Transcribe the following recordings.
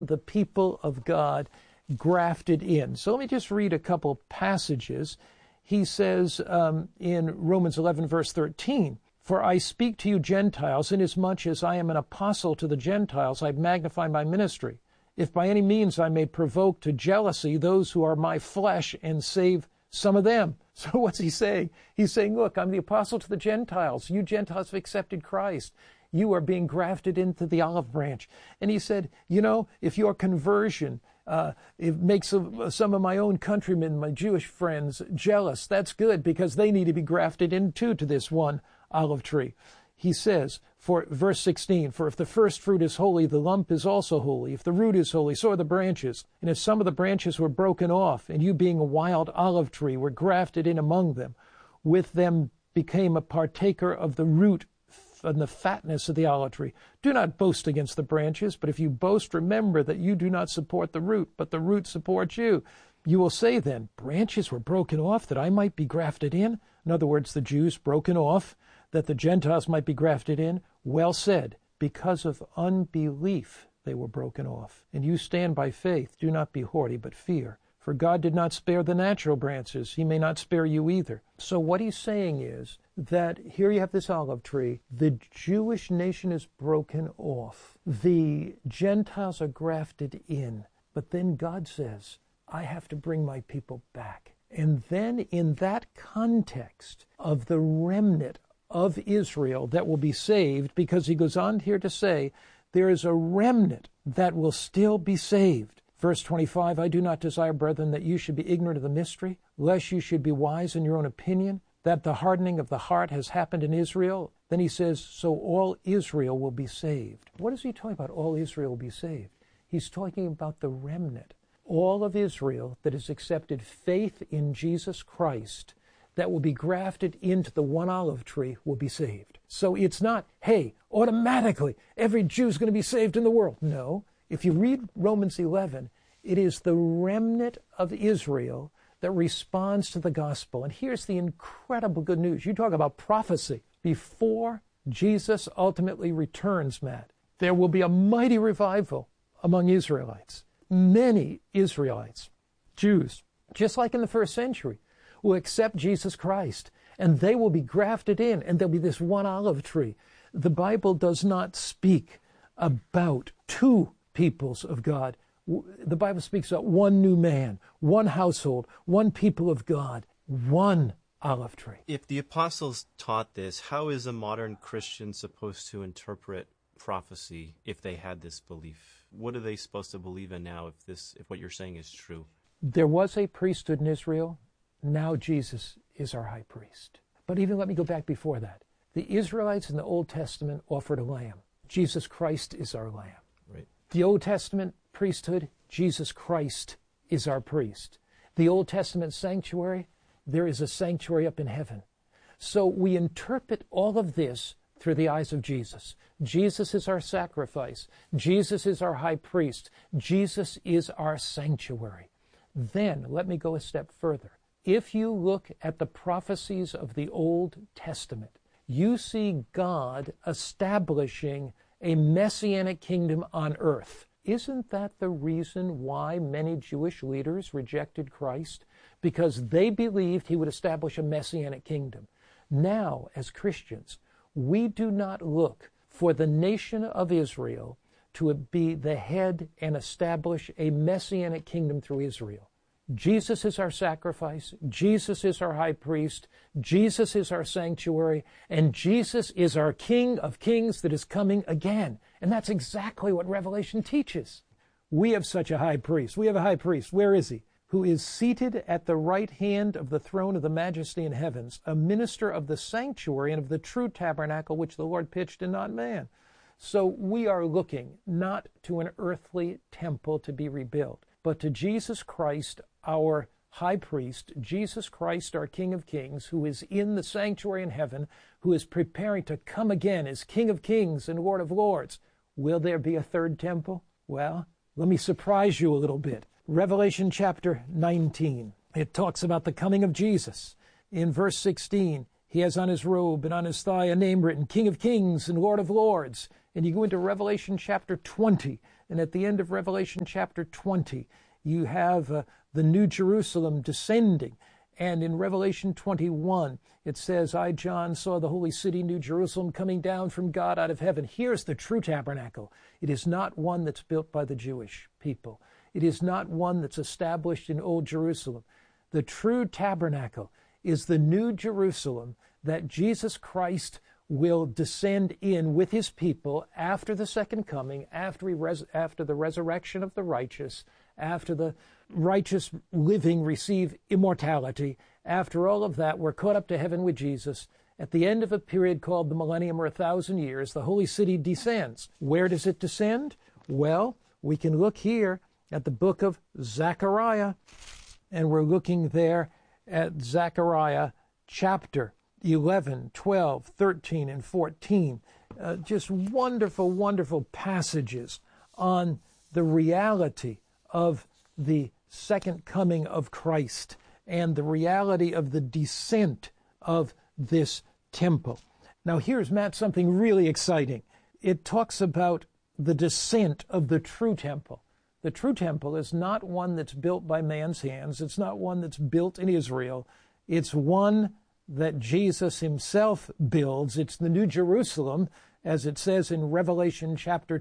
the people of God grafted in. So let me just read a couple passages. He says in Romans 11, verse 13, "For I speak to you Gentiles, inasmuch as I am an apostle to the Gentiles, I magnify my ministry. If by any means I may provoke to jealousy those who are my flesh and save some of them." So what's he saying? He's saying, look, I'm the apostle to the Gentiles. You Gentiles have accepted Christ. You are being grafted into the olive branch. And he said, if your conversion it makes some of my own countrymen, my Jewish friends, jealous, that's good, because they need to be grafted into to this one olive tree. He says, for verse 16, "For if the first fruit is holy, the lump is also holy. If the root is holy, so are the branches. And if some of the branches were broken off, and you being a wild olive tree were grafted in among them, with them became a partaker of the root and the fatness of the olive tree. Do not boast against the branches, but if you boast, remember that you do not support the root, but the root supports you. You will say then, branches were broken off that I might be grafted in." In other words, the Jews broken off that the Gentiles might be grafted in. Well said. Because of unbelief they were broken off. And you stand by faith. Do not be haughty, but fear. For God did not spare the natural branches. He may not spare you either. So what he's saying is that here you have this olive tree. The Jewish nation is broken off. The Gentiles are grafted in. But then God says, I have to bring my people back. And then in that context of the remnant of Israel that will be saved, because he goes on here to say, there is a remnant that will still be saved. Verse 25, "I do not desire, brethren, that you should be ignorant of the mystery, lest you should be wise in your own opinion, that the hardening of the heart has happened in Israel." Then he says, "So all Israel will be saved." What is he talking about, all Israel will be saved? He's talking about the remnant. All of Israel that has accepted faith in Jesus Christ, that will be grafted into the one olive tree, will be saved. So it's not, hey, automatically every Jew is going to be saved in the world. No. If you read Romans 11, it is the remnant of Israel that responds to the gospel. And here's the incredible good news. You talk about prophecy. Before Jesus ultimately returns, Matt, there will be a mighty revival among Israelites. Many Israelites, Jews, just like in the first century, will accept Jesus Christ, and they will be grafted in, and there'll be this one olive tree. The Bible does not speak about two peoples of God. The Bible speaks about one new man, one household, one people of God, one olive tree. If the apostles taught this, how is a modern Christian supposed to interpret prophecy if they had this belief? What are they supposed to believe in now if what you're saying is true? There was a priesthood in Israel. Now Jesus is our high priest. But even let me go back before that. The Israelites in the Old Testament offered a lamb. Jesus Christ is our lamb. Right. The Old Testament priesthood, Jesus Christ is our priest. The Old Testament sanctuary, there is a sanctuary up in heaven. So we interpret all of this through the eyes of Jesus. Jesus is our sacrifice. Jesus is our high priest. Jesus is our sanctuary. Then, let me go a step further. If you look at the prophecies of the Old Testament, you see God establishing a messianic kingdom on earth. Isn't that the reason why many Jewish leaders rejected Christ? Because they believed he would establish a messianic kingdom. Now, as Christians, we do not look for the nation of Israel to be the head and establish a messianic kingdom through Israel. Jesus is our sacrifice. Jesus is our high priest. Jesus is our sanctuary. And Jesus is our King of Kings that is coming again. And that's exactly what Revelation teaches. We have such a high priest. We have a high priest. Where is he? Who is seated at the right hand of the throne of the majesty in heavens, a minister of the sanctuary and of the true tabernacle which the Lord pitched and not man. So we are looking not to an earthly temple to be rebuilt, but to Jesus Christ, our high priest, Jesus Christ, our King of Kings, who is in the sanctuary in heaven, who is preparing to come again as King of Kings and Lord of Lords. Will there be a third temple? Well, let me surprise you a little bit. Revelation chapter 19, it talks about the coming of Jesus. In verse 16, he has on his robe and on his thigh a name written, King of Kings and Lord of Lords. And you go into Revelation chapter 20, And at the end of Revelation chapter 20, you have the New Jerusalem descending. And in Revelation 21, it says, I, John, saw the holy city, New Jerusalem, coming down from God out of heaven. Here's the true tabernacle. It is not one that's built by the Jewish people. It is not one that's established in Old Jerusalem. The true tabernacle is the New Jerusalem that Jesus Christ will descend in with his people after the second coming, after the resurrection of the righteous, after the righteous living receive immortality. After all of that, we're caught up to heaven with Jesus. At the end of a period called the millennium, or 1,000 years, the holy city descends. Where does it descend? Well, we can look here at the book of Zechariah, and we're looking there at Zechariah chapter 11, 12, 13, and 14. Just wonderful, wonderful passages on the reality of the second coming of Christ and the reality of the descent of this temple. Now here's, Matt, something really exciting. It talks about the descent of the true temple. The true temple is not one that's built by man's hands. It's not one that's built in Israel. It's one that Jesus himself builds. It's the New Jerusalem, as it says in Revelation chapter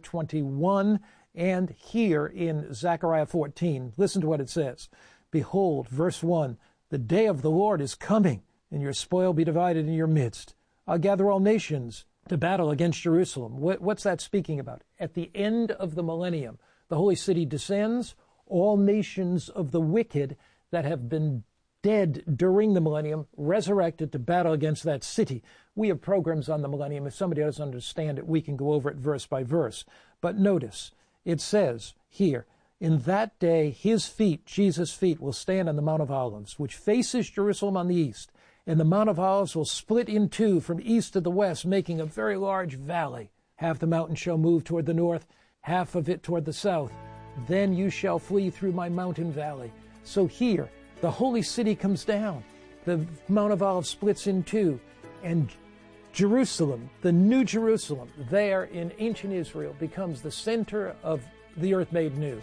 21 and here in Zechariah 14. Listen to what it says. Behold, verse 1, the day of the Lord is coming, and your spoil be divided in your midst. I'll gather all nations to battle against Jerusalem. What's that speaking about? At the end of the millennium, the holy city descends. All nations of the wicked that have been dead during the millennium, resurrected to battle against that city. We have programs on the millennium. If somebody doesn't understand it, we can go over it verse by verse. But notice, it says here, in that day his feet, Jesus' feet, will stand on the Mount of Olives, which faces Jerusalem on the east. And the Mount of Olives will split in two from east to the west, making a very large valley. Half the mountain shall move toward the north, half of it toward the south. Then you shall flee through my mountain valley. So here, the holy city comes down. The Mount of Olives splits in two. And Jerusalem, the New Jerusalem, there in ancient Israel, becomes the center of the earth made new.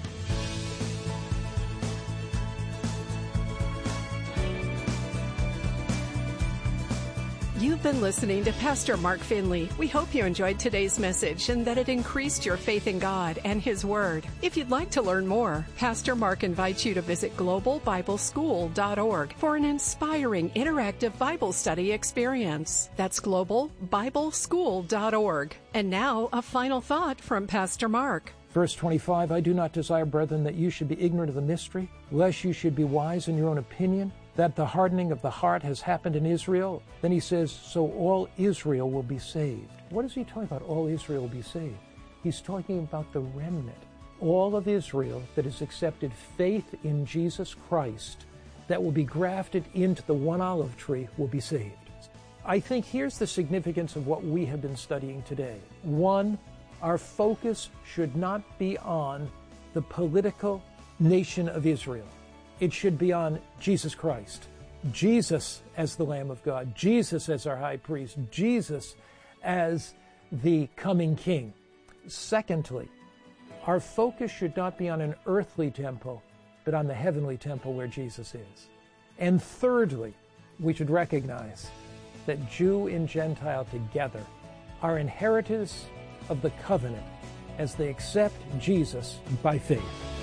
You've been listening to Pastor Mark Finley. We hope you enjoyed today's message and that it increased your faith in God and His Word. If you'd like to learn more, Pastor Mark invites you to visit globalbibleschool.org for an inspiring interactive Bible study experience. That's globalbibleschool.org. And now, a final thought from Pastor Mark. Verse 25, I do not desire, brethren, that you should be ignorant of the mystery, lest you should be wise in your own opinion, that the hardening of the heart has happened in Israel. Then he says, so all Israel will be saved. What is he talking about, all Israel will be saved? He's talking about the remnant. All of Israel that has accepted faith in Jesus Christ, that will be grafted into the one olive tree, will be saved. I think here's the significance of what we have been studying today. One, our focus should not be on the political nation of Israel. It should be on Jesus Christ. Jesus as the Lamb of God. Jesus as our high priest. Jesus as the coming King. Secondly, our focus should not be on an earthly temple, but on the heavenly temple where Jesus is. And thirdly, we should recognize that Jew and Gentile together are inheritors of the covenant as they accept Jesus by faith.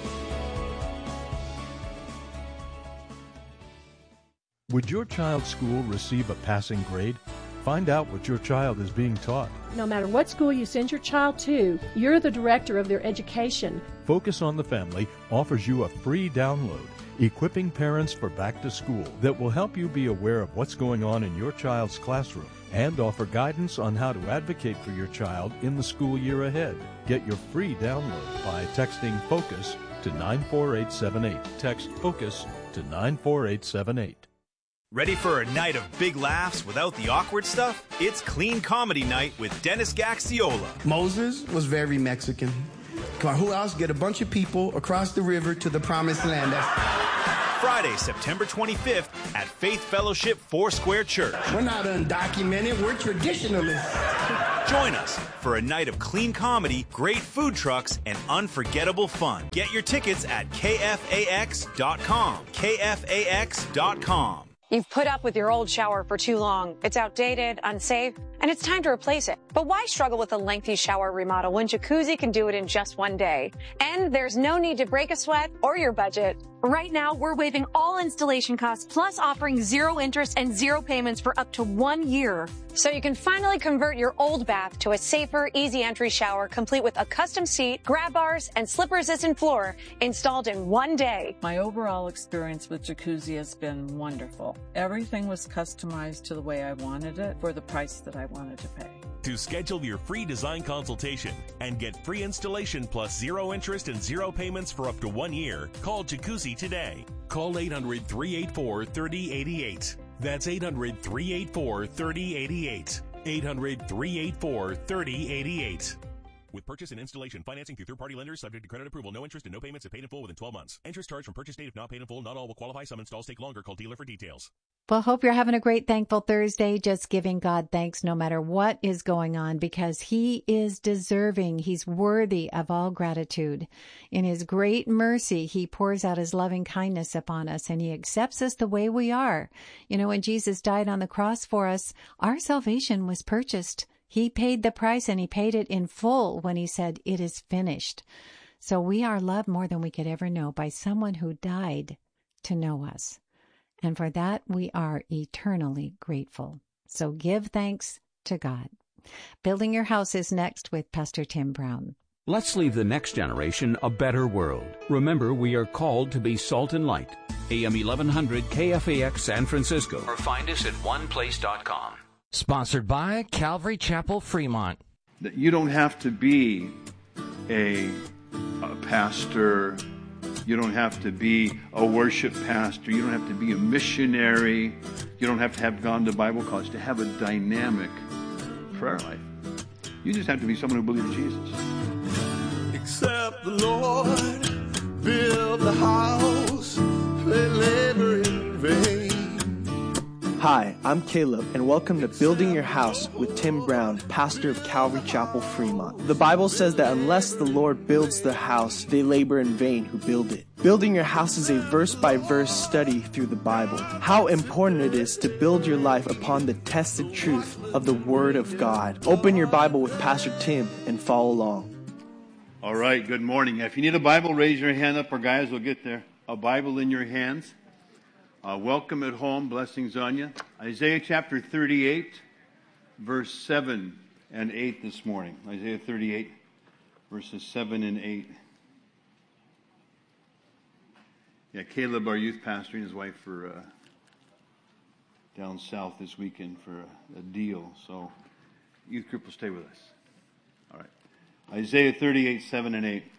Would your child's school receive a passing grade? Find out what your child is being taught. No matter what school you send your child to, you're the director of their education. Focus on the Family offers you a free download, equipping parents for back to school, that will help you be aware of what's going on in your child's classroom and offer guidance on how to advocate for your child in the school year ahead. Get your free download by texting FOCUS to 94878. Text FOCUS to 94878. Ready for a night of big laughs without the awkward stuff? It's Clean Comedy Night with Dennis Gaxiola. Moses was very Mexican. Come on, who else? Get a bunch of people across the river to the promised land. Friday, September 25th at Faith Fellowship Foursquare Church. We're not undocumented, we're traditionalists. Join us for a night of clean comedy, great food trucks, and unforgettable fun. Get your tickets at KFAX.com. KFAX.com. You've put up with your old shower for too long. It's outdated, unsafe, and it's time to replace it. But why struggle with a lengthy shower remodel when Jacuzzi can do it in just one day? And there's no need to break a sweat or your budget. Right now, we're waiving all installation costs, plus offering 0 interest and 0 payments for up to 1 year. So you can finally convert your old bath to a safer, easy entry shower, complete with a custom seat, grab bars, and slip-resistant floor installed in 1 day. My overall experience with Jacuzzi has been wonderful. Everything was customized to the way I wanted it for the price that I wanted to pay. To schedule your free design consultation and get free installation plus 0 interest and 0 payments for up to 1 year, call Jacuzzi today. Call 800-384-3088. That's 800-384-3088. 800-384-3088. With purchase and installation financing through third-party lenders subject to credit approval. No interest and no payments if paid in full within 12 months. Interest charged from purchase date if not paid in full. Not all will qualify. Some installs take longer. Call dealer for details. Well, hope you're having a great Thankful Thursday, just giving God thanks no matter what is going on, because He is deserving. He's worthy of all gratitude. In His great mercy, He pours out His loving kindness upon us, and He accepts us the way we are. You know, when Jesus died on the cross for us, our salvation was purchased. He paid the price, and He paid it in full when He said, "It is finished." So we are loved more than we could ever know by someone who died to know us. And for that, we are eternally grateful. So give thanks to God. Building Your House is next with Pastor Tim Brown. Let's leave the next generation a better world. Remember, we are called to be salt and light. AM 1100 KFAX San Francisco. Or find us at oneplace.com. Sponsored by Calvary Chapel, Fremont. You don't have to be a pastor. You don't have to be a worship pastor. You don't have to be a missionary. You don't have to have gone to Bible college to have a dynamic prayer life. You just have to be someone who believes in Jesus. Except the Lord build the house, they labor in vain. Hi, I'm Caleb, and welcome to Building Your House with Tim Brown, pastor of Calvary Chapel, Fremont. The Bible says that unless the Lord builds the house, they labor in vain who build it. Building Your House is a verse-by-verse study through the Bible. How important it is to build your life upon the tested truth of the Word of God. Open your Bible with Pastor Tim and follow along. All right, good morning. If you need a Bible, raise your hand up. Our guys will get there. A Bible in your hands. Welcome at home. Blessings on you. Isaiah chapter 38, verse 7 and 8 this morning. Isaiah 38, verses 7 and 8. Yeah, Caleb, our youth pastor, and his wife are down south this weekend for a deal. So youth group will stay with us. All right. Isaiah 38, 7 and 8.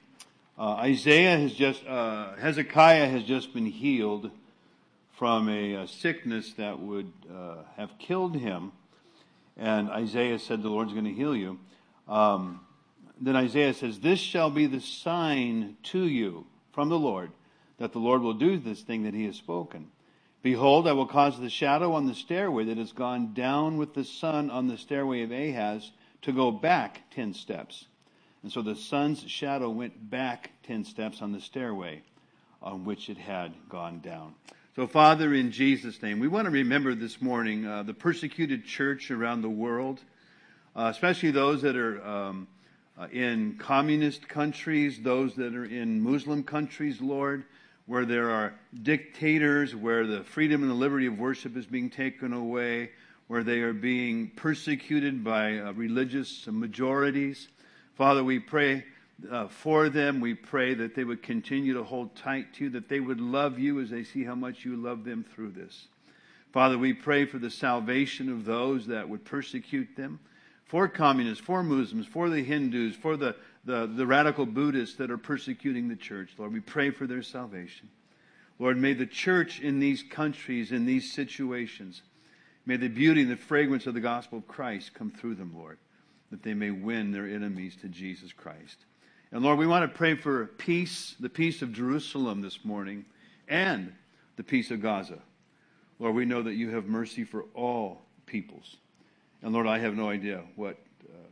Hezekiah has just been healed from a sickness that would have killed him. And Isaiah said, the Lord's going to heal you. Then Isaiah says, this shall be the sign to you from the Lord, that the Lord will do this thing that He has spoken. Behold, I will cause the shadow on the stairway that has gone down with the sun on the stairway of Ahaz to go back 10 steps. And so the sun's shadow went back 10 steps on the stairway on which it had gone down. So, Father, in Jesus' name, we want to remember this morning the persecuted church around the world, especially those that are in communist countries, those that are in Muslim countries, Lord, where there are dictators, where the freedom and the liberty of worship is being taken away, where they are being persecuted by religious majorities. Father, we pray for them. We pray that they would continue to hold tight to you, that they would love you as they see how much you love them through this. Father, we pray for the salvation of those that would persecute them, for communists, for Muslims, for the Hindus, for the radical Buddhists that are persecuting the church. Lord, we pray for their salvation. Lord, may the church in these countries, in these situations, may the beauty and the fragrance of the gospel of Christ come through them, Lord, that they may win their enemies to Jesus Christ. And Lord, we want to pray for peace, the peace of Jerusalem this morning, and the peace of Gaza. Lord, we know that you have mercy for all peoples. And Lord, I have no idea what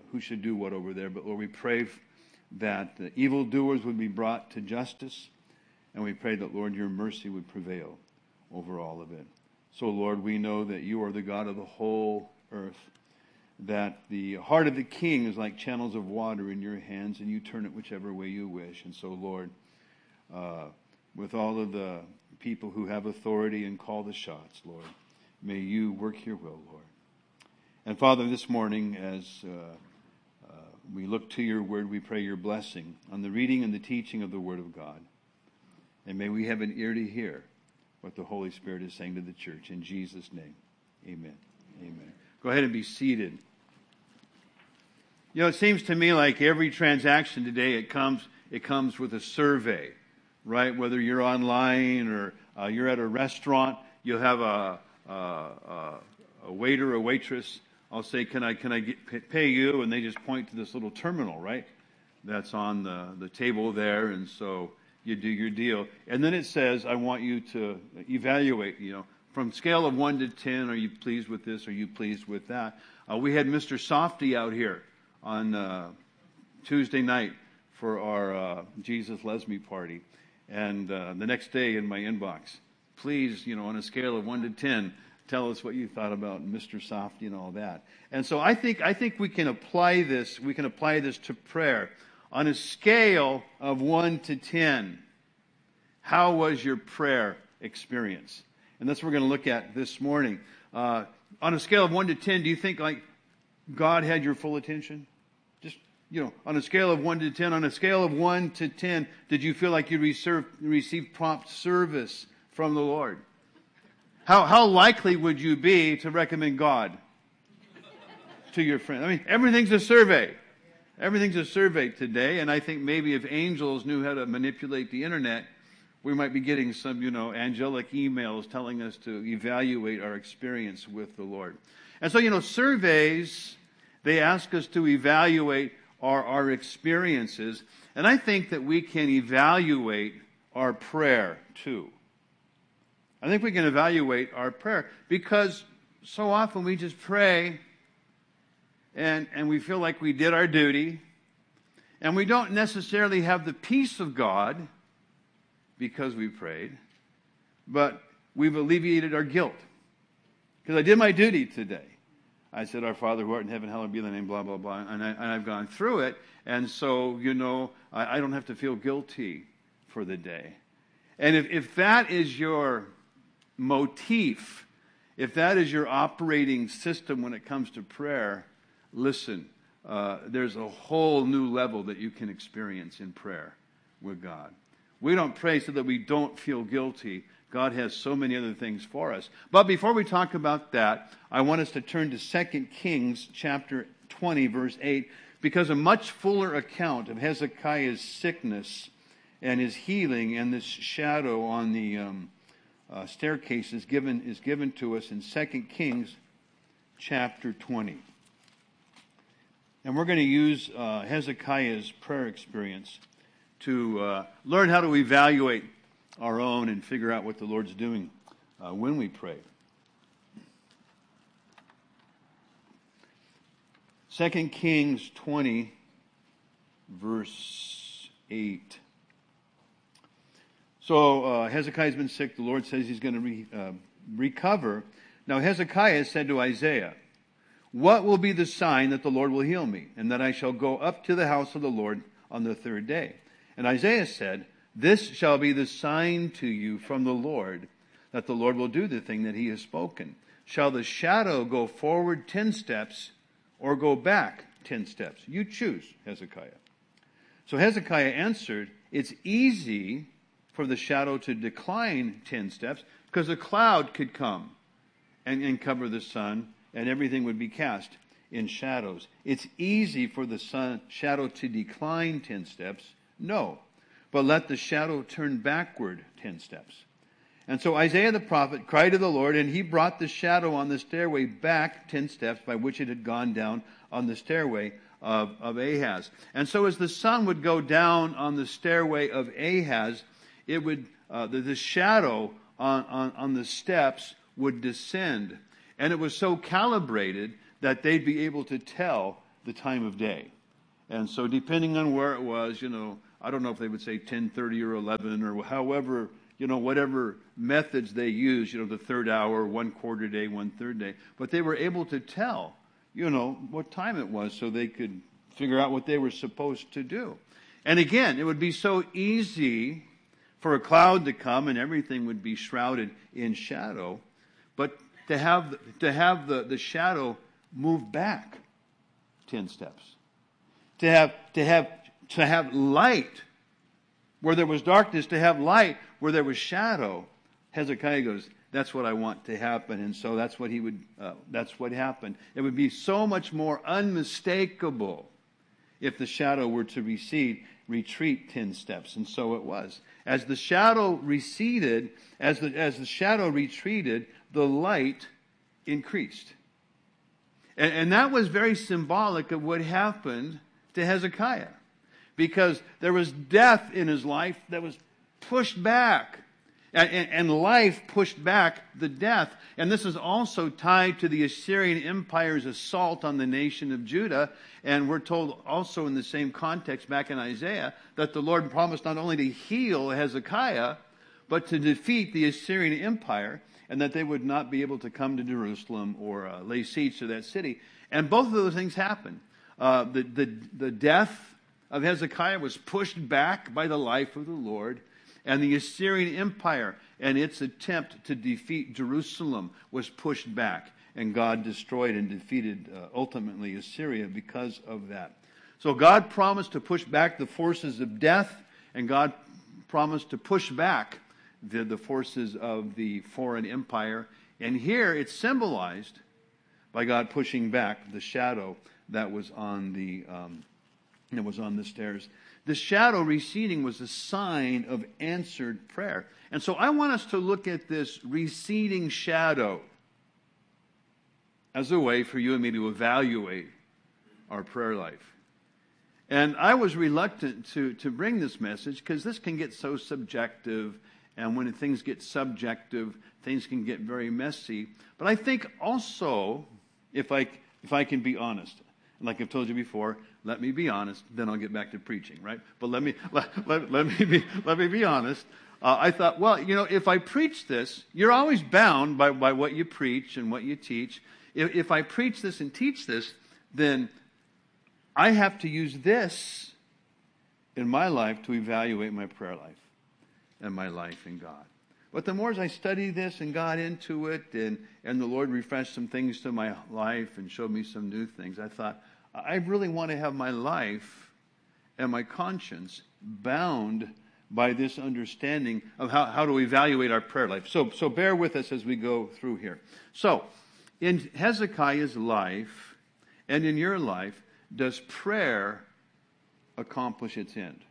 who should do what over there. But Lord, we pray that the evildoers would be brought to justice. And we pray that, Lord, your mercy would prevail over all of it. So, Lord, we know that you are the God of the whole earth, that the heart of the king is like channels of water in your hands, and you turn it whichever way you wish. And so, Lord, with all of the people who have authority and call the shots, Lord, may you work your will, Lord. And Father, this morning, as we look to your word, we pray your blessing on the reading and the teaching of the word of God. And may we have an ear to hear what the Holy Spirit is saying to the church. In Jesus' name, amen. Amen. Go ahead and be seated. You know, it seems to me like every transaction today, it comes with a survey, right? Whether you're online or you're at a restaurant, you'll have a waiter or waitress. I'll say, can I pay you? And they just point to this little terminal, right? That's on the table there. And so you do your deal. And then it says, I want you to evaluate, from scale of 1 to 10, are you pleased with this? Are you pleased with that? We had Mr. Softy out here on Tuesday night for our Jesus Loves Me party. And the next day in my inbox, please, on a scale of 1 to 10, tell us what you thought about Mr. Softy and all that. And so I think we can apply this. We can apply this to prayer. On a scale of 1 to 10, how was your prayer experience? And that's what we're going to look at this morning. On a scale of 1 to 10, do you think like God had your full attention? Just, on a scale of 1 to 10, on a scale of 1 to 10, did you feel like you received prompt service from the Lord? How likely would you be to recommend God to your friend? I mean, everything's a survey. Everything's a survey today, and I think maybe if angels knew how to manipulate the internet, we might be getting some, angelic emails telling us to evaluate our experience with the Lord. And so, surveys, they ask us to evaluate our experiences, and I think that we can evaluate our prayer too. I think we can evaluate our prayer because so often we just pray and we feel like we did our duty, and we don't necessarily have the peace of God because we prayed, but we've alleviated our guilt. Because I did my duty today. I said, Our Father who art in heaven, hallowed be thy name, blah, blah, blah. And I've gone through it, and so, I don't have to feel guilty for the day. And if that is your motif, if that is your operating system when it comes to prayer, listen, there's a whole new level that you can experience in prayer with God. We don't pray so that we don't feel guilty. God has so many other things for us. But before we talk about that, I want us to turn to 2 Kings chapter 20, verse 8, because a much fuller account of Hezekiah's sickness and his healing and this shadow on the staircase is given to us in 2 Kings chapter 20. And we're going to use Hezekiah's prayer experience to learn how to evaluate our own and figure out what the Lord's doing when we pray. 2 Kings 20, verse 8. So Hezekiah's been sick. The Lord says he's going to recover. Now Hezekiah said to Isaiah, What will be the sign that the Lord will heal me, and that I shall go up to the house of the Lord on the third day? And Isaiah said, This shall be the sign to you from the Lord, that the Lord will do the thing that he has spoken. Shall the shadow go forward 10 steps, or go back 10 steps? You choose, Hezekiah. So Hezekiah answered, It's easy for the shadow to decline 10 steps, because a cloud could come and cover the sun, and everything would be cast in shadows. It's easy for the shadow to decline 10 steps. No, but let the shadow turn backward 10 steps. And so Isaiah the prophet cried to the Lord, and he brought the shadow on the stairway back 10 steps by which it had gone down on the stairway of Ahaz. And so as the sun would go down on the stairway of Ahaz, it would the shadow on the steps would descend. And it was so calibrated that they'd be able to tell the time of day. And so depending on where it was, I don't know if they would say 10:30 or 11 or however, whatever methods they use, the third hour, 1/4 day, 1/3 day. But they were able to tell, what time it was so they could figure out what they were supposed to do. And again, it would be so easy for a cloud to come and everything would be shrouded in shadow. But to have the shadow move back 10 steps. To have light where there was darkness, to have light where there was shadow. Hezekiah goes, that's what I want to happen. And so that's what that's what happened. It would be so much more unmistakable if the shadow were to retreat 10 steps. And so it was. As the shadow receded, as the shadow retreated, the light increased. And that was very symbolic of what happened to Hezekiah. Because there was death in his life that was pushed back. And life pushed back the death. And this is also tied to the Assyrian Empire's assault on the nation of Judah. And we're told also in the same context back in Isaiah that the Lord promised not only to heal Hezekiah, but to defeat the Assyrian Empire, and that they would not be able to come to Jerusalem or lay siege to that city. And both of those things happened. The death of Hezekiah was pushed back by the life of the Lord. And the Assyrian Empire and its attempt to defeat Jerusalem was pushed back. And God destroyed and defeated ultimately Assyria because of that. So God promised to push back the forces of death. And God promised to push back the forces of the foreign empire. And here it's symbolized by God pushing back the shadow that was on the stairs. The shadow receding was a sign of answered prayer. And so I want us to look at this receding shadow as a way for you and me to evaluate our prayer life. And I was reluctant to bring this message because this can get so subjective. And when things get subjective, things can get very messy. But I think also, if I can be honest, like I've told you before, let me be honest, then I'll get back to preaching, right? But let me be honest. I thought, well, if I preach this, you're always bound by what you preach and what you teach. If I preach this and teach this, then I have to use this in my life to evaluate my prayer life and my life in God. But the more as I studied this and got into it, and the Lord refreshed some things to my life and showed me some new things, I thought, I really want to have my life and my conscience bound by this understanding of how to evaluate our prayer life. So bear with us as we go through here. So, in Hezekiah's life and in your life, does prayer accomplish its end?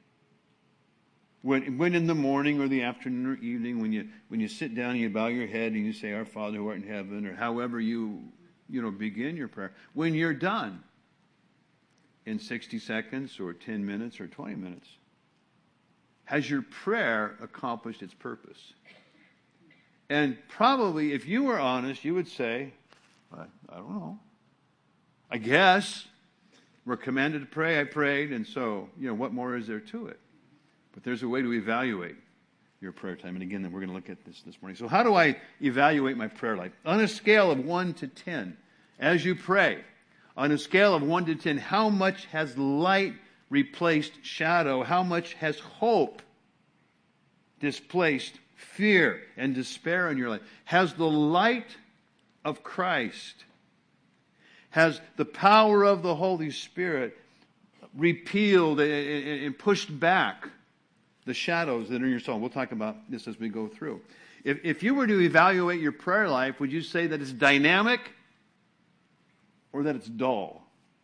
When in the morning or the afternoon or evening, when you sit down and you bow your head and you say, Our Father who art in heaven, or however you begin your prayer, when you're done, in 60 seconds or 10 minutes or 20 minutes, has your prayer accomplished its purpose? And probably, if you were honest, you would say, I don't know. I guess we're commanded to pray. I prayed, and so, what more is there to it? But there's a way to evaluate your prayer time. And again, then we're going to look at this morning. So how do I evaluate my prayer life? On a scale of 1 to 10, as you pray, on a scale of 1 to 10, how much has light replaced shadow? How much has hope displaced fear and despair in your life? Has the light of Christ, has the power of the Holy Spirit repealed and pushed back the shadows that are in your soul? We'll talk about this as we go through. If you were to evaluate your prayer life, would you say that it's dynamic or that it's dull?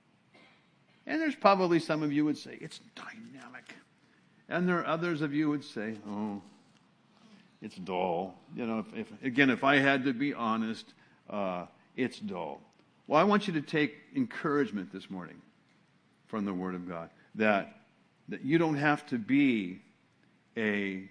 And there's probably some of you would say it's dynamic. And there are others of you would say, oh, it's dull. If I had to be honest, it's dull. Well, I want you to take encouragement this morning from the Word of God that you don't have to be a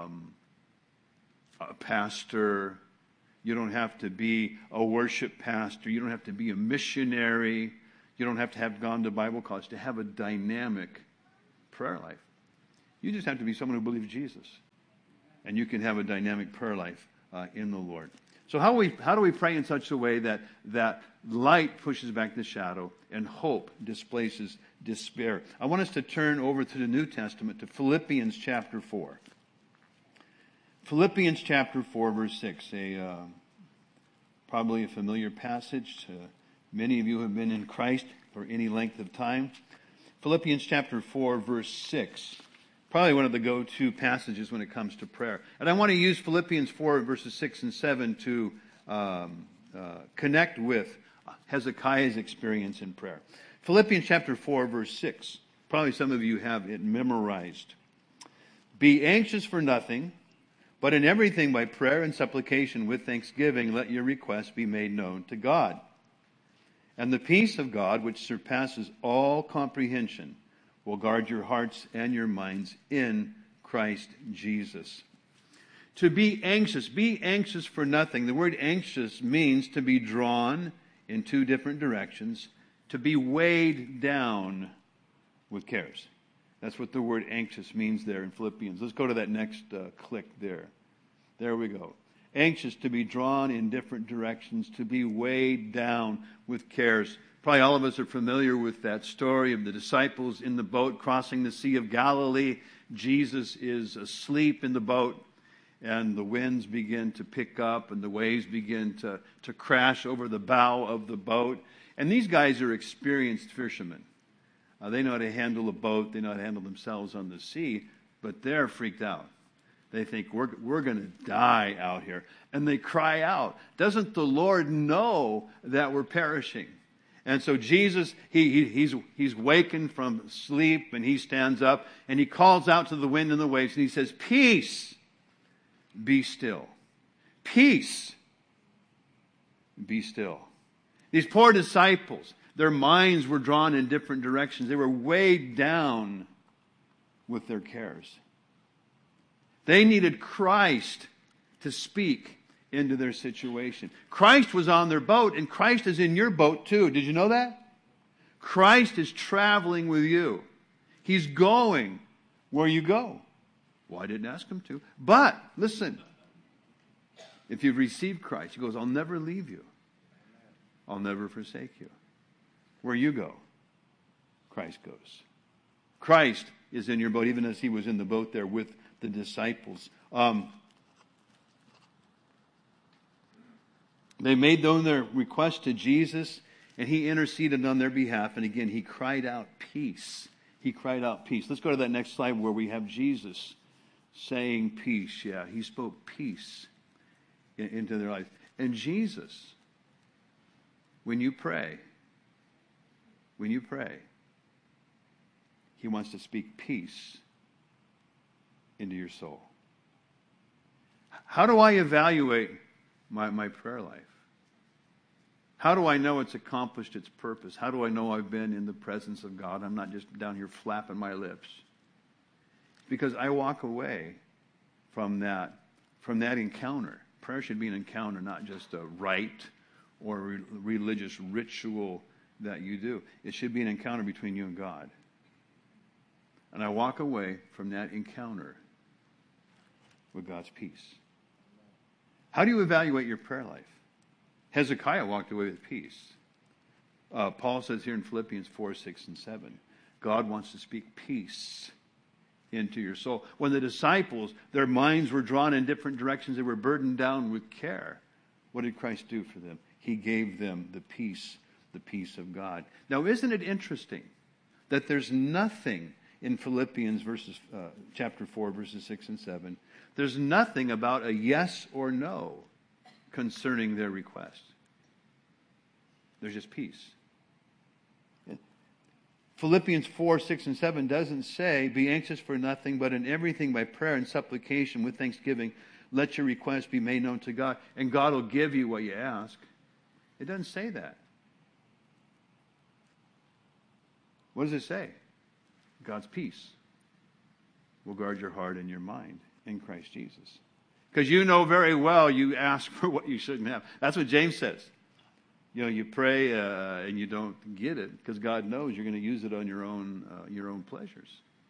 pastor. You don't have to be a worship pastor. You don't have to be a missionary. You don't have to have gone to Bible college to have a dynamic prayer life. You just have to be someone who believes Jesus. And you can have a dynamic prayer life in the Lord. So how do we pray in such a way that light pushes back the shadow and hope displaces despair? I want us to turn over to the New Testament, to Philippians chapter 4. Philippians chapter 4, verse 6, probably a familiar passage. Many of you have been in Christ for any length of time. Philippians chapter 4, verse 6. Probably one of the go-to passages when it comes to prayer. And I want to use Philippians 4, verses 6 and 7 to connect with Hezekiah's experience in prayer. Philippians chapter 4, verse 6. Probably some of you have it memorized. Be anxious for nothing, but in everything by prayer and supplication with thanksgiving, let your requests be made known to God. And the peace of God, which surpasses all comprehension, will guard your hearts and your minds in Christ Jesus. To be anxious for nothing. The word anxious means to be drawn in two different directions, to be weighed down with cares. That's what the word anxious means there in Philippians. Let's go to that next click there. There we go. Anxious, to be drawn in different directions, to be weighed down with cares. Probably all of us are familiar with that story of the disciples in the boat crossing the Sea of Galilee. Jesus is asleep in the boat, and the winds begin to pick up, and the waves begin to crash over the bow of the boat. And these guys are experienced fishermen. They know how to handle a boat. They know how to handle themselves on the sea, but they're freaked out. They think, we're going to die out here. And they cry out, doesn't the Lord know that we're perishing? And so Jesus, he's wakened from sleep, and he stands up, and he calls out to the wind and the waves, and he says, peace, be still. Peace, be still. These poor disciples, their minds were drawn in different directions. They were weighed down with their cares. They needed Christ to speak into their situation. Christ was on their boat, and Christ is in your boat too. Did you know that? Christ is traveling with you. He's going where you go. Well, I didn't ask him to. But, listen, if you've received Christ, he goes, I'll never leave you. I'll never forsake you. Where you go, Christ goes. Christ is in your boat, even as he was in the boat there with the disciples. They made known their request to Jesus, and he interceded on their behalf. And again, he cried out peace. He cried out peace. Let's go to that next slide where we have Jesus saying peace. Yeah, he spoke peace into their life. And Jesus, when you pray, he wants to speak peace into your soul. How do I evaluate my prayer life? How do I know it's accomplished its purpose? How do I know I've been in the presence of God? I'm not just down here flapping my lips. Because I walk away from that encounter. Prayer should be an encounter, not just a rite or a religious ritual that you do. It should be an encounter between you and God. And I walk away from that encounter with God's peace. How do you evaluate your prayer life? Hezekiah walked away with peace. Paul says here in Philippians 4, 6, and 7, God wants to speak peace into your soul. When the disciples, their minds were drawn in different directions, they were burdened down with care. What did Christ do for them? He gave them the peace of God. Now, isn't it interesting that there's nothing in Philippians chapter 4, verses 6 and 7, there's nothing about a yes or no concerning their request. There's just peace. Philippians 4, 6, and 7 doesn't say, be anxious for nothing, but in everything by prayer and supplication with thanksgiving, let your requests be made known to God, and God will give you what you ask. It doesn't say that. What does it say? God's peace will guard your heart and your mind in Christ Jesus. Because you know very well you ask for what you shouldn't have. That's what James says. You pray and you don't get it because God knows you're going to use it on your own pleasures.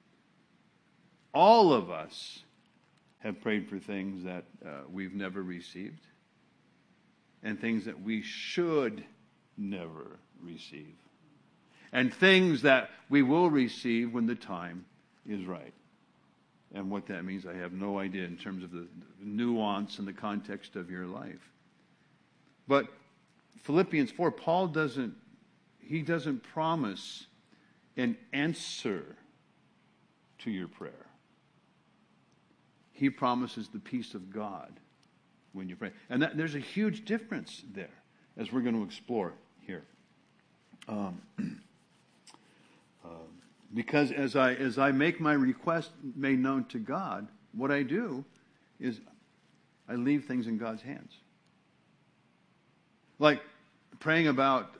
All of us have prayed for things that we've never received and things that we should never receive and things that we will receive when the time is right. And what that means, I have no idea in terms of the nuance and the context of your life. But Philippians 4, Paul doesn't promise an answer to your prayer. He promises the peace of God when you pray. And there's a huge difference there, as we're going to explore here. Because as I make my request made known to God, what I do is I leave things in God's hands. Like praying about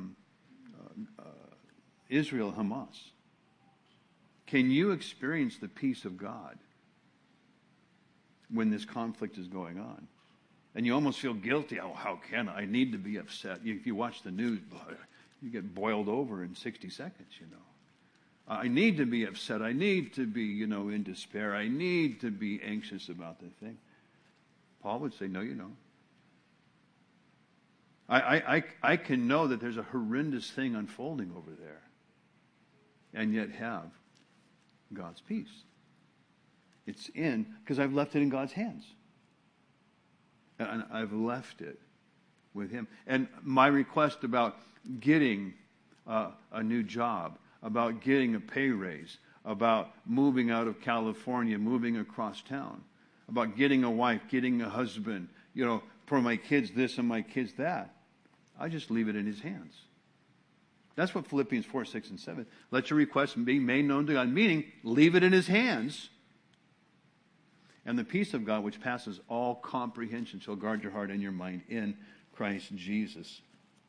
Israel, Hamas. Can you experience the peace of God when this conflict is going on? And you almost feel guilty. Oh, how can I? I need to be upset. If you watch the news, you get boiled over in 60 seconds, I need to be upset. I need to be, in despair. I need to be anxious about the thing. Paul would say, no, you don't. I can know that there's a horrendous thing unfolding over there and yet have God's peace. It's because I've left it in God's hands. And I've left it with Him. And my request about getting a new job, about getting a pay raise, about moving out of California, moving across town, about getting a wife, getting a husband, for my kids this and my kids that. I just leave it in His hands. That's what Philippians 4, 6, and 7. Let your requests be made known to God, meaning leave it in His hands. And the peace of God, which passes all comprehension, shall guard your heart and your mind in Christ Jesus.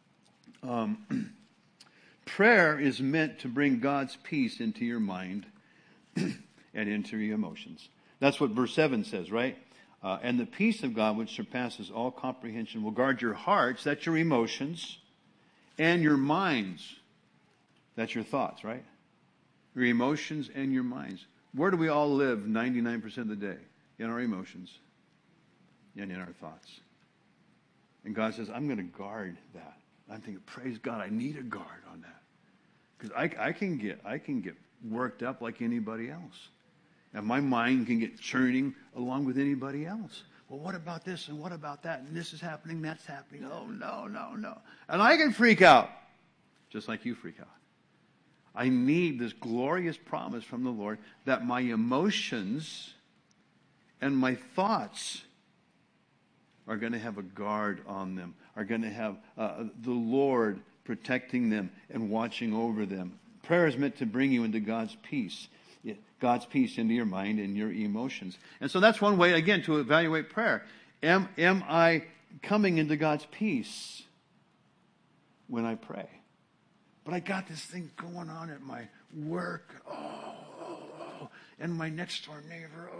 Prayer is meant to bring God's peace into your mind and into your emotions. That's what verse 7 says, right? And the peace of God, which surpasses all comprehension, will guard your hearts, that's your emotions, and your minds, that's your thoughts, right? Your emotions and your minds. Where do we all live 99% of the day? In our emotions and in our thoughts. And God says, I'm going to guard that. I'm thinking, praise God, I need a guard on that. Because I can get worked up like anybody else. And my mind can get churning along with anybody else. Well, what about this and what about that? And this is happening, that's happening. Oh, no. And I can freak out, just like you freak out. I need this glorious promise from the Lord that my emotions and my thoughts are going to have a guard on them, are going to have the Lord protecting them and watching over them. Prayer is meant to bring you into God's peace into your mind and your emotions. And so that's one way, again, to evaluate prayer. Am I coming into God's peace when I pray? But I got this thing going on at my work. And my next door neighbor.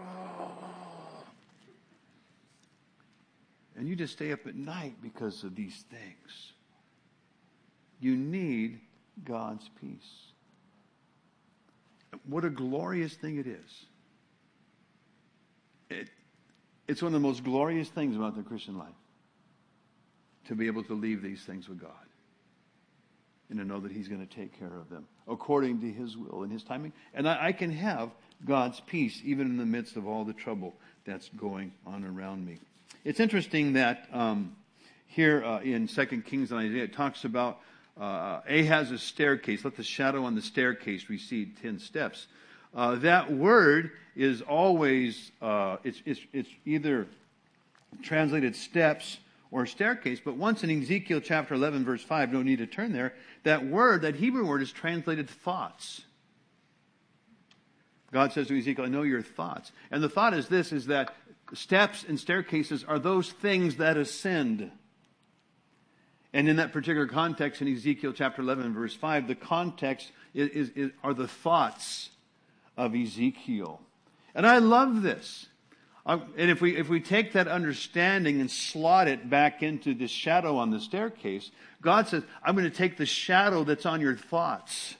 And you just stay up at night because of these things. You need God's peace. What a glorious thing it is. It's one of the most glorious things about the Christian life. To be able to leave these things with God. And to know that He's going to take care of them according to His will and His timing. And I can have God's peace even in the midst of all the trouble that's going on around me. It's interesting that here in 2 Kings and Isaiah, it talks about Ahaz's staircase. Let the shadow on the staircase recede 10 steps. That word is always, it's either translated steps or staircase, but once in Ezekiel chapter 11, verse 5, no need to turn there, that Hebrew word is translated thoughts. God says to Ezekiel, I know your thoughts. And the thought is this, is that steps and staircases are those things that ascend. And in that particular context, in Ezekiel chapter 11, verse 5, the context are the thoughts of Ezekiel. And I love this. And if we take that understanding and slot it back into this shadow on the staircase, God says, I'm going to take the shadow that's on your thoughts,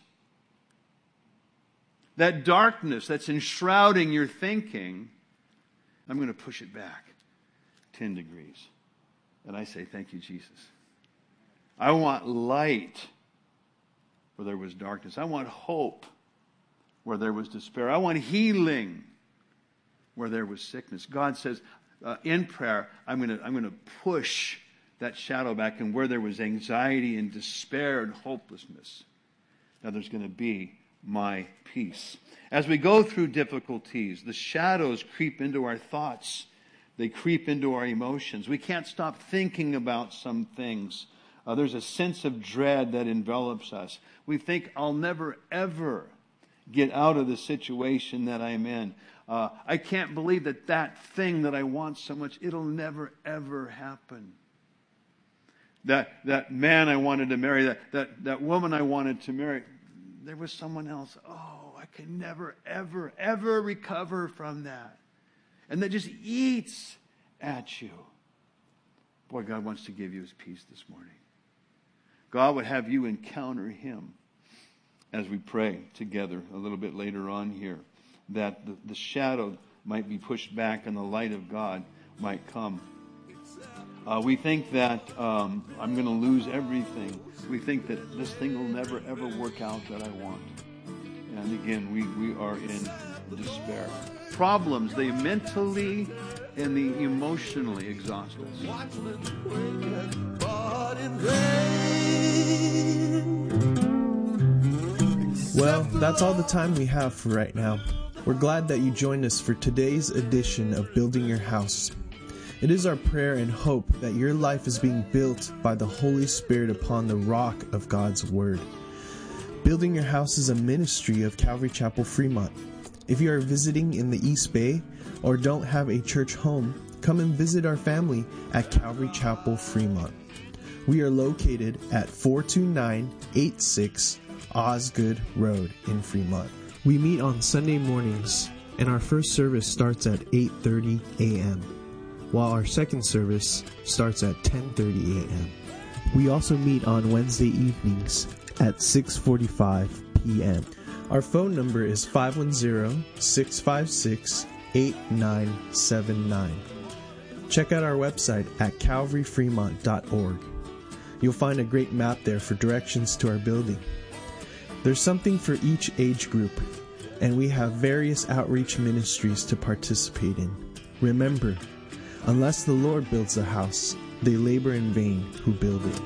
that darkness that's enshrouding your thinking, I'm going to push it back 10 degrees. And I say, thank you, Jesus. I want light where there was darkness. I want hope where there was despair. I want healing where there was sickness. God says, in prayer, I'm going to push that shadow back, and where there was anxiety and despair and hopelessness, now there's going to be my peace. As we go through difficulties, the shadows creep into our thoughts. They creep into our emotions. We can't stop thinking about some things. There's a sense of dread that envelops us. We think, I'll never, ever get out of the situation that I'm in. I can't believe that thing that I want so much, it'll never, ever happen. That man I wanted to marry, that woman I wanted to marry, there was someone else. Oh, I can never, ever, ever recover from that. And that just eats at you. Boy, God wants to give you His peace this morning. God would have you encounter Him as we pray together a little bit later on here, that the shadow might be pushed back and the light of God might come. We think that I'm going to lose everything. We think that this thing will never, ever work out that I want. And again, we are in despair. Problems, they mentally and they emotionally exhaust us. Well, that's all the time we have for right now. We're glad that you joined us for today's edition of Building Your House. It is our prayer and hope that your life is being built by the Holy Spirit upon the rock of God's Word. Building Your House is a ministry of Calvary Chapel Fremont. If you are visiting in the East Bay or don't have a church home, come and visit our family at Calvary Chapel Fremont. We are located at 42986 Osgood Road in Fremont. We meet on Sunday mornings, and our first service starts at 8:30 a.m., while our second service starts at 10:30 a.m. We also meet on Wednesday evenings at 6:45 p.m. Our phone number is 510-656-8979. Check out our website at calvaryfremont.org. You'll find a great map there for directions to our building. There's something for each age group, and we have various outreach ministries to participate in. Remember, unless the Lord builds a house, they labor in vain who build it.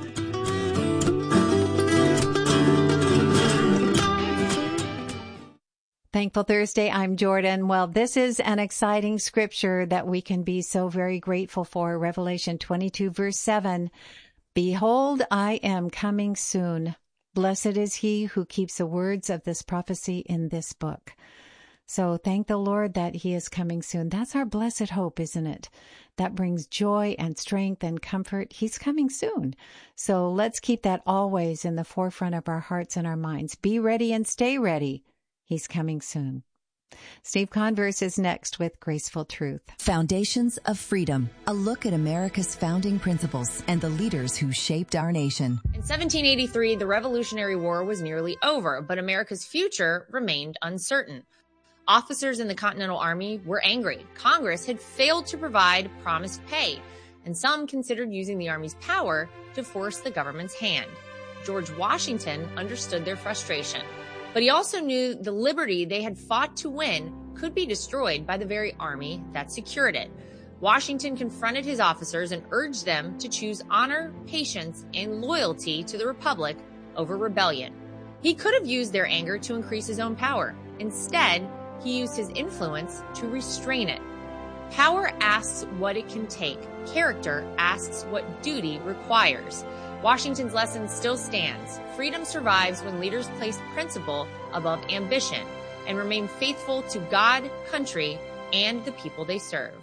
Thankful Thursday, I'm Jordan. Well, this is an exciting scripture that we can be so very grateful for. Revelation 22, verse 7. Behold, I am coming soon. Blessed is he who keeps the words of this prophecy in this book. So thank the Lord that He is coming soon. That's our blessed hope, isn't it? That brings joy and strength and comfort. He's coming soon. So let's keep that always in the forefront of our hearts and our minds. Be ready and stay ready. He's coming soon. Steve Converse is next with Graceful Truth. Foundations of Freedom, a look at America's founding principles and the leaders who shaped our nation. In 1783, the Revolutionary War was nearly over, but America's future remained uncertain. Officers in the Continental Army were angry. Congress had failed to provide promised pay, and some considered using the Army's power to force the government's hand. George Washington understood their frustration, but he also knew the liberty they had fought to win could be destroyed by the very army that secured it. Washington confronted his officers and urged them to choose honor, patience, and loyalty to the Republic over rebellion. He could have used their anger to increase his own power. Instead, he used his influence to restrain it. Power asks what it can take. Character asks what duty requires. Washington's lesson still stands. Freedom survives when leaders place principle above ambition and remain faithful to God, country, and the people they serve.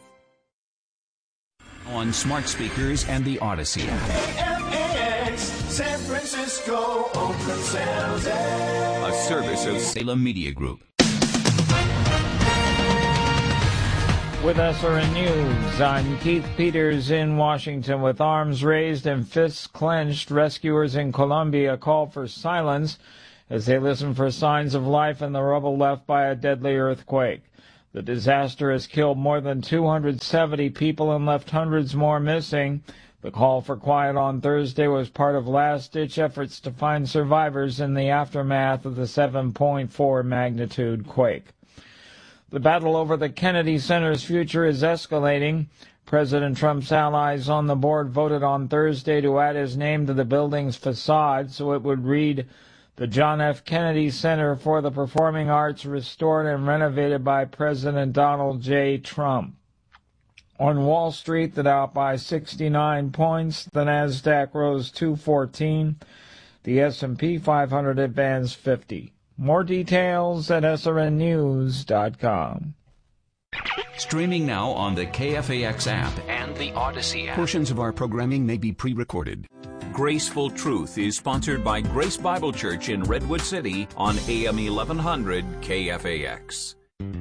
On smart speakers and the Odyssey. KFAX, San Francisco, Oakland, San Jose. A service of Salem Media Group. With SRN News, I'm Keith Peters in Washington. With arms raised and fists clenched, rescuers in Colombia call for silence as they listen for signs of life in the rubble left by a deadly earthquake. The disaster has killed more than 270 people and left hundreds more missing. The call for quiet on Thursday was part of last-ditch efforts to find survivors in the aftermath of the 7.4 magnitude quake. The battle over the Kennedy Center's future is escalating. President Trump's allies on the board voted on Thursday to add his name to the building's facade so it would read the John F. Kennedy Center for the Performing Arts, restored and renovated by President Donald J. Trump. On Wall Street, the Dow by 69 points, the Nasdaq rose 214, the S&P 500 advanced 50. More details at srnnews.com. Streaming now on the KFAX app and the Odyssey app. Portions of our programming may be pre-recorded. Graceful Truth is sponsored by Grace Bible Church in Redwood City on AM 1100 KFAX.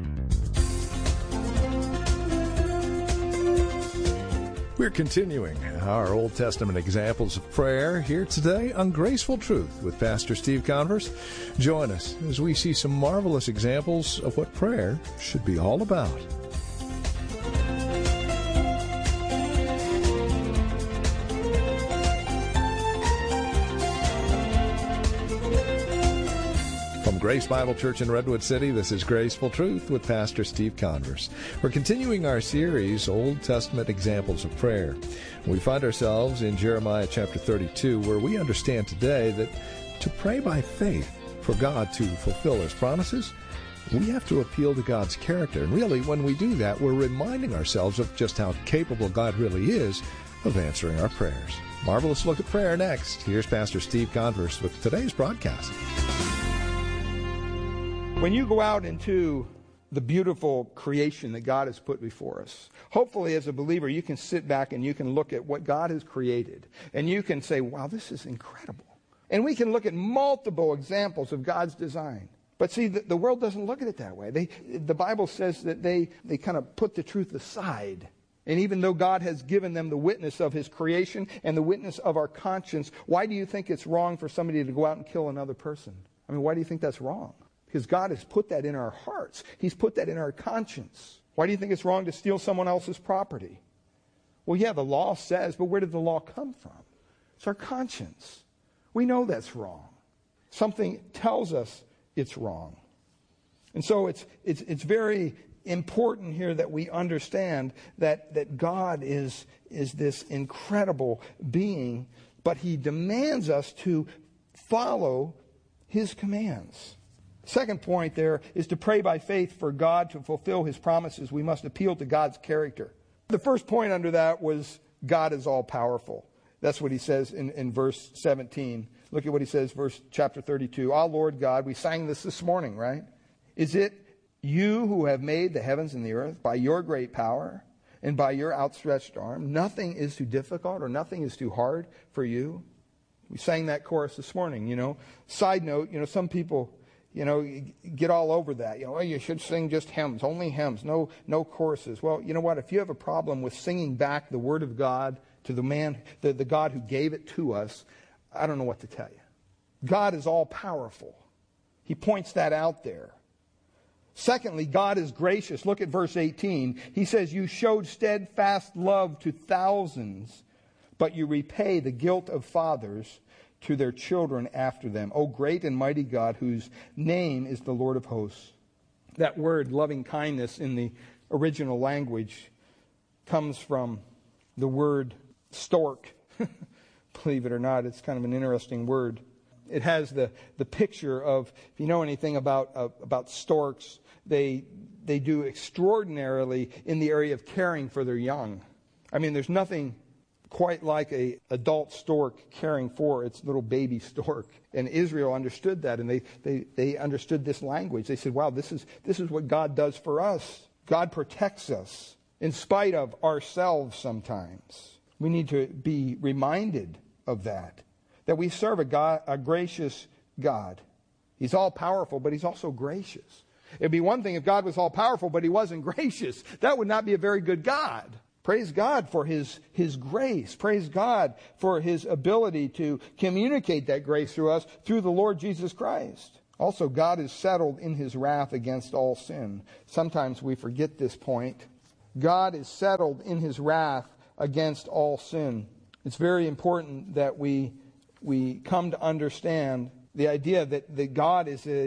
We're continuing our Old Testament examples of prayer here today on Graceful Truth with Pastor Steve Converse. Join us as we see some marvelous examples of what prayer should be all about. From Grace Bible Church in Redwood City, this is Graceful Truth with Pastor Steve Converse. We're continuing our series, Old Testament Examples of Prayer. We find ourselves in Jeremiah chapter 32, where we understand today that to pray by faith for God to fulfill His promises, we have to appeal to God's character. And really, when we do that, we're reminding ourselves of just how capable God really is of answering our prayers. Marvelous look at prayer next. Here's Pastor Steve Converse with today's broadcast. When you go out into the beautiful creation that God has put before us, hopefully as a believer you can sit back and you can look at what God has created and you can say, wow, this is incredible. And we can look at multiple examples of God's design. But see, the world doesn't look at it that way. The Bible says that they kind of put the truth aside. And even though God has given them the witness of His creation and the witness of our conscience, why do you think it's wrong for somebody to go out and kill another person? I mean, why do you think that's wrong? Because God has put that in our hearts. He's put that in our conscience. Why do you think it's wrong to steal someone else's property? Well, yeah, the law says, but where did the law come from? It's our conscience. We know that's wrong. Something tells us it's wrong. And so it's very important here that we understand that God is this incredible being, but He demands us to follow His commands. Second point there is to pray by faith for God to fulfill His promises. We must appeal to God's character. The first point under that was God is all-powerful. That's what He says in verse 17. Look at what He says, chapter 32. Ah, Lord God, we sang this morning, right? Is it you who have made the heavens and the earth by your great power and by your outstretched arm? Nothing is too difficult or nothing is too hard for you. We sang that chorus this morning, Side note, some people, get all over that. You should sing just hymns, only hymns, no choruses. Well, you know what? If you have a problem with singing back the Word of God to the man, the God who gave it to us, I don't know what to tell you. God is all-powerful. He points that out there. Secondly, God is gracious. Look at verse 18. He says, you showed steadfast love to thousands, but you repay the guilt of fathers to their children after them. O great and mighty God, whose name is the Lord of hosts. That word, loving kindness, in the original language comes from the word stork. Believe it or not, it's kind of an interesting word. It has the picture of, if you know anything about storks, they do extraordinarily in the area of caring for their young. I mean, there's nothing quite like a adult stork caring for its little baby stork. And Israel understood that, and they understood this language. They said, wow, this is what God does for us. God protects us in spite of ourselves sometimes. We need to be reminded of that we serve a gracious God. He's all powerful, but He's also gracious. It'd be one thing if God was all powerful, but he wasn't gracious. That would not be a very good God. Praise God for his grace. Praise God for his ability to communicate that grace through us through the Lord Jesus Christ. Also, God is settled in his wrath against all sin. Sometimes we forget this point. God is settled in his wrath against all sin. It's very important that we come to understand the idea that God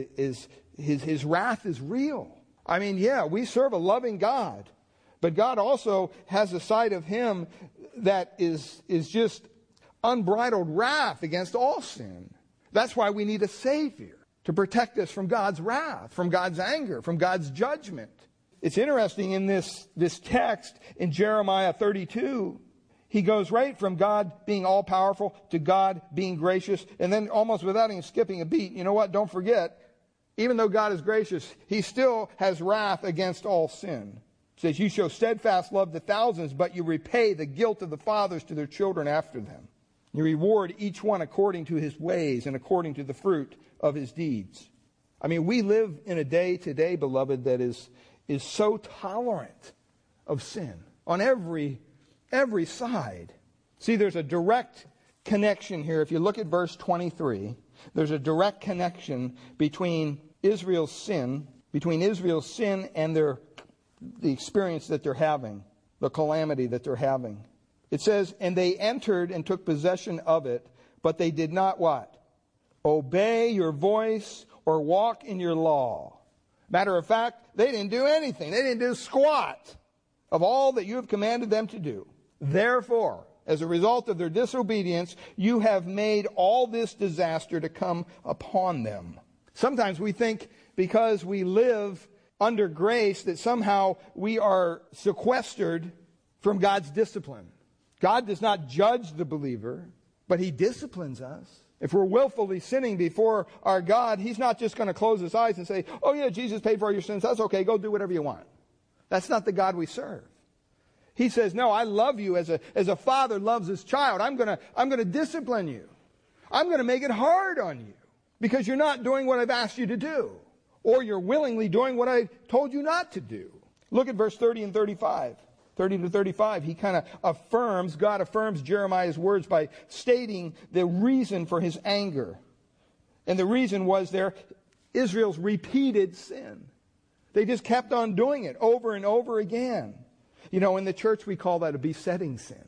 his wrath is real. I mean, yeah, we serve a loving God, but God also has a side of him that is just unbridled wrath against all sin. That's why we need a Savior to protect us from God's wrath, from God's anger, from God's judgment. It's interesting in this text in Jeremiah 32, he goes right from God being all-powerful to God being gracious, and then almost without even skipping a beat, you know what, don't forget, even though God is gracious, he still has wrath against all sin. It says, you show steadfast love to thousands, but you repay the guilt of the fathers to their children after them. You reward each one according to his ways and according to the fruit of his deeds. I mean, we live in a day today, beloved, that is so tolerant of sin on every side. See, there's a direct connection here. If you look at verse 23, there's a direct connection between Israel's sin and the experience that they're having, the calamity that they're having. It says, and they entered and took possession of it, but they did not what? Obey your voice or walk in your law. Matter of fact, they didn't do anything. They didn't do squat of all that you have commanded them to do. Therefore, as a result of their disobedience, you have made all this disaster to come upon them. Sometimes we think because we live under grace that somehow we are sequestered from God's discipline. God does not judge the believer, but he disciplines us. If we're willfully sinning before our God, he's not just going to close his eyes and say, oh yeah, Jesus paid for all your sins. That's okay. Go do whatever you want. That's not the God we serve. He says, no, I love you as a father loves his child. I'm going to discipline you. I'm going to make it hard on you because you're not doing what I've asked you to do, or you're willingly doing what I told you not to do. Look at verse 30 and 35. 30 to 35, God affirms Jeremiah's words by stating the reason for his anger. And the reason was Israel's repeated sin. They just kept on doing it over and over again. You know, in the church we call that a besetting sin.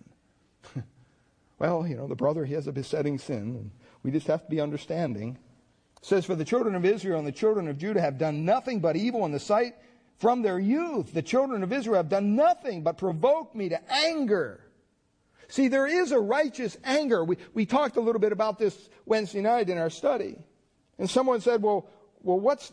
Well, you know, the brother, he has a besetting sin, and we just have to be understanding. It says, for the children of Israel and the children of Judah have done nothing but evil in the sight from their youth. The children of Israel have done nothing but provoke me to anger. See, there is a righteous anger. We talked a little bit about this Wednesday night in our study. And someone said, well, where's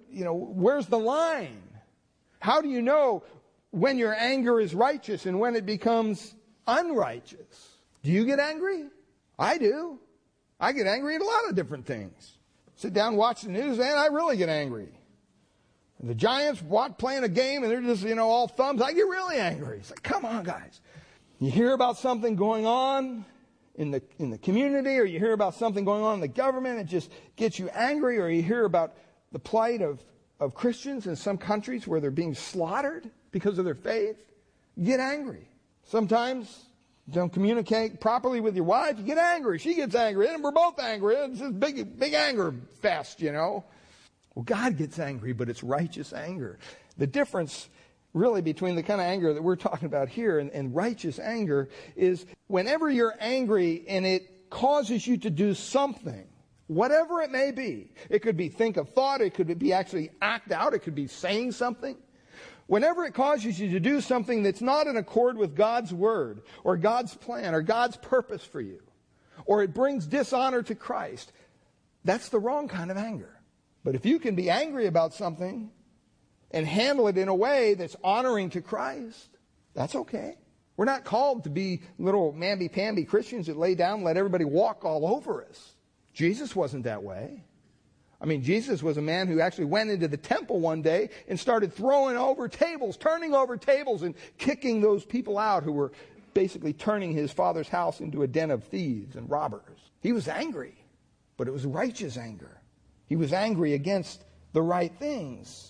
the line? How do you know when your anger is righteous and when it becomes unrighteous? Do you get angry? I do. I get angry at a lot of different things. Sit down, watch the news, and I really get angry. The Giants playing a game and they're just, all thumbs. I get really angry. It's like, come on, guys. You hear about something going on in the community, or you hear about something going on in the government, it just gets you angry, or you hear about the plight of Christians in some countries where they're being slaughtered because of their faith. You get angry. Sometimes you don't communicate properly with your wife. You get angry. She gets angry. And we're both angry. It's this big anger fest, Well, God gets angry, but it's righteous anger. The difference really between the kind of anger that we're talking about here and righteous anger is whenever you're angry and it causes you to do something, whatever it may be. It could be think a thought. It could be actually act out. It could be saying something. Whenever it causes you to do something that's not in accord with God's word or God's plan or God's purpose for you, or it brings dishonor to Christ, that's the wrong kind of anger. But if you can be angry about something and handle it in a way that's honoring to Christ, that's okay. We're not called to be little mamby-pamby Christians that lay down and let everybody walk all over us. Jesus wasn't that way. I mean, Jesus was a man who actually went into the temple one day and started throwing over tables, turning over tables and kicking those people out who were basically turning his Father's house into a den of thieves and robbers. He was angry, but it was righteous anger. He was angry against the right things.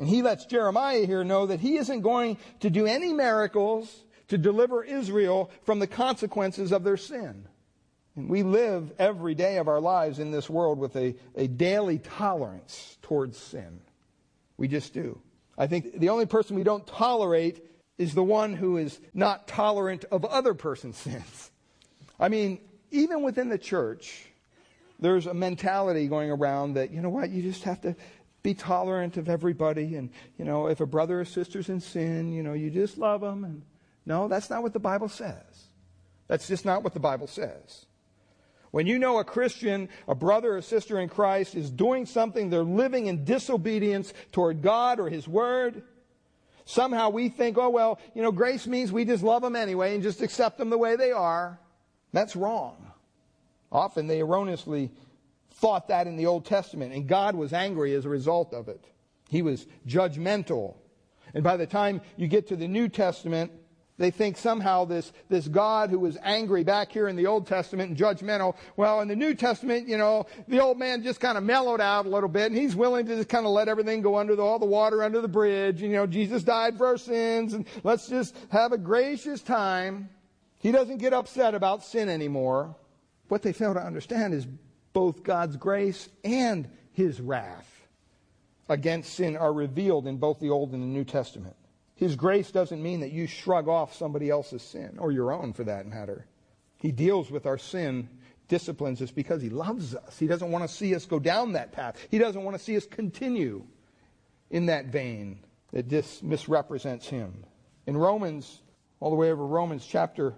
And he lets Jeremiah here know that he isn't going to do any miracles to deliver Israel from the consequences of their sin. And we live every day of our lives in this world with a daily tolerance towards sin. We just do. I think the only person we don't tolerate is the one who is not tolerant of other person's sins. I mean, even within the church, there's a mentality going around that, you know what, you just have to be tolerant of everybody. And, you know, if a brother or sister's in sin, you know, you just love them. And no, that's not what the Bible says. That's just not what the Bible says. When you know a Christian, a brother or sister in Christ is doing something, they're living in disobedience toward God or His Word, somehow we think, oh, well, you know, grace means we just love them anyway and just accept them the way they are. That's wrong. Often they erroneously thought that in the Old Testament, and God was angry as a result of it. He was judgmental. And by the time you get to the New Testament, they think somehow this God who was angry back here in the Old Testament and judgmental, well, in the New Testament, you know, the old man just kind of mellowed out a little bit, and he's willing to just kind of let everything go under all the water under the bridge. And, you know, Jesus died for our sins, and let's just have a gracious time. He doesn't get upset about sin anymore. What they fail to understand is both God's grace and His wrath against sin are revealed in both the Old and the New Testament. His grace doesn't mean that you shrug off somebody else's sin, or your own for that matter. He deals with our sin, disciplines us because He loves us. He doesn't want to see us go down that path. He doesn't want to see us continue in that vein that misrepresents Him. In Romans, all the way over Romans chapter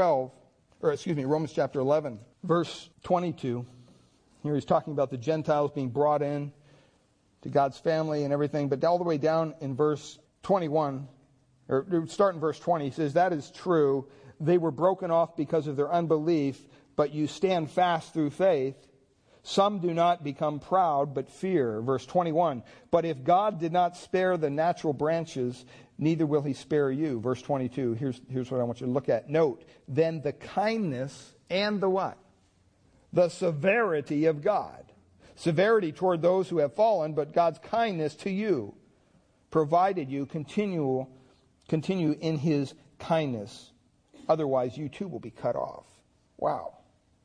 11, verse 22, here he's talking about the Gentiles being brought in to God's family and everything, but all the way down in verse 21, or start in verse 20, he says, that is true. They were broken off because of their unbelief, but you stand fast through faith. Some do not become proud, but fear. Verse 21, but if God did not spare the natural branches, neither will He spare you. Verse 22, here's what I want you to look at. Note, then the kindness and the what? The severity of God. Severity toward those who have fallen, but God's kindness to you, provided you continue in His kindness. Otherwise, you too will be cut off. Wow.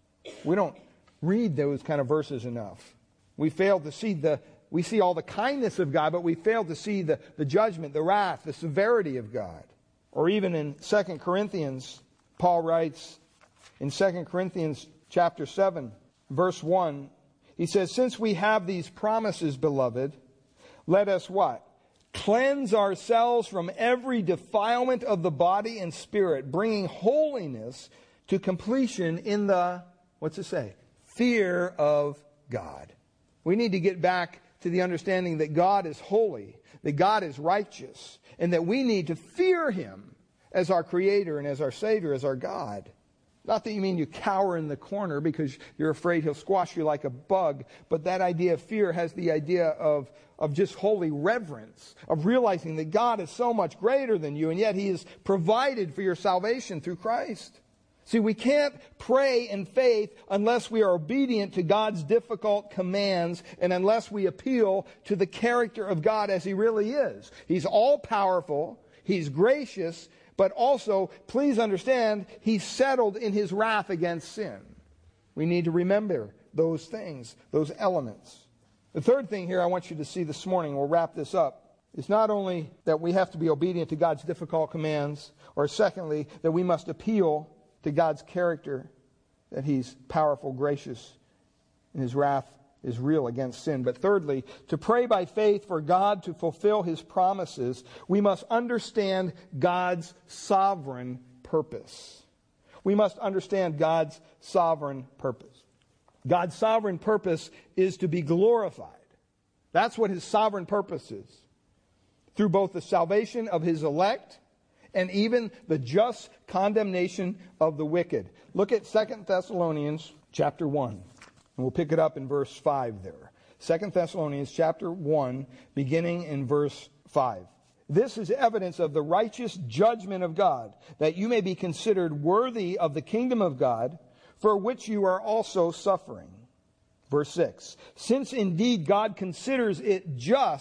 We don't read those kind of verses enough. We fail to see we see all the kindness of God, but we fail to see the judgment, the wrath, the severity of God. Or even in 2 Corinthians, Paul writes in 2 Corinthians chapter 7, verse 1, he says, since we have these promises, beloved, let us what? Cleanse ourselves from every defilement of the body and spirit, bringing holiness to completion in the, what's it say? Fear of God. We need to get back to the understanding that God is holy, that God is righteous, and that we need to fear Him as our Creator and as our Savior, as our God. Not that you mean you cower in the corner because you're afraid He'll squash you like a bug, but that idea of fear has the idea of just holy reverence, of realizing that God is so much greater than you, and yet He has provided for your salvation through Christ. See, we can't pray in faith unless we are obedient to God's difficult commands and unless we appeal to the character of God as He really is. He's all-powerful, He's gracious, but also, please understand, He's settled in His wrath against sin. We need to remember those things, those elements. The third thing here I want you to see this morning, we'll wrap this up, is not only that we have to be obedient to God's difficult commands, or secondly, that we must appeal to God's character, that He's powerful, gracious, and His wrath is real against sin. But thirdly, to pray by faith for God to fulfill His promises, we must understand God's sovereign purpose. We must understand God's sovereign purpose. God's sovereign purpose is to be glorified. That's what His sovereign purpose is. Through both the salvation of His elect and even the just condemnation of the wicked. Look at 2 Thessalonians chapter 1. And we'll pick it up in verse 5 there. 2 Thessalonians chapter 1, beginning in verse 5. This is evidence of the righteous judgment of God, that you may be considered worthy of the kingdom of God, for which you are also suffering. Verse 6. Since indeed God considers it just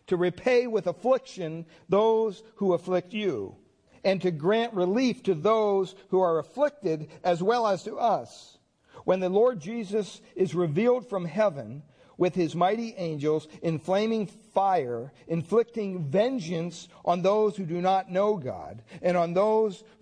to repay with affliction those who afflict you, and to grant relief to those who are afflicted as well as to us, when the Lord Jesus is revealed from heaven with his mighty angels in flaming fire, inflicting vengeance on those who do not know God, and on those